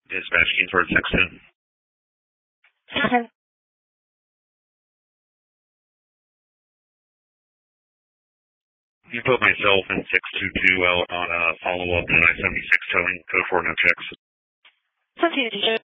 Dispatch Kingsford 610. Okay. You put myself and 622 out on a follow-up to I-76 towing, code 4 no checks. Continue.